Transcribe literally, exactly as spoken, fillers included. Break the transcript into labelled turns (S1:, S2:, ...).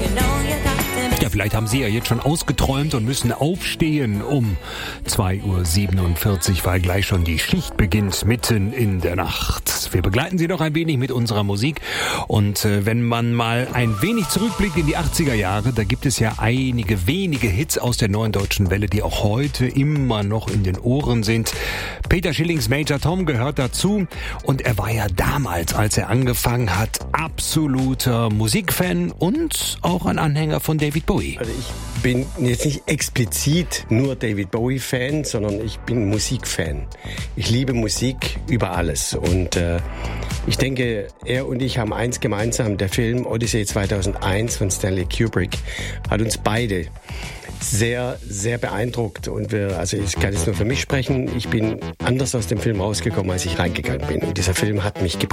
S1: Ja, vielleicht haben Sie ja jetzt schon ausgeträumt und müssen aufstehen um zwei Uhr siebenundvierzig, weil gleich schon die Schicht beginnt, mitten in der Nacht. Wir begleiten Sie noch ein wenig mit unserer Musik. Und äh, wenn man mal ein wenig zurückblickt in die achtziger Jahre, da gibt es ja einige wenige Hits aus der Neuen Deutschen Welle, die auch heute immer noch in den Ohren sind. Peter Schillings Major Tom gehört dazu. Und er war ja damals, als er angefangen hat, absoluter Musikfan und auch ein Anhänger von David Bowie.
S2: Also ich bin jetzt nicht explizit nur David Bowie-Fan, sondern ich bin Musikfan. Ich liebe Musik über alles. Und äh, ich denke, er und ich haben eins gemeinsam. Der Film Odyssey zweitausendeins von Stanley Kubrick hat uns beide sehr, sehr beeindruckt. Und wir, also ich kann jetzt nur für mich sprechen, ich bin anders aus dem Film rausgekommen, als ich reingegangen bin. Und dieser Film hat mich geprägt.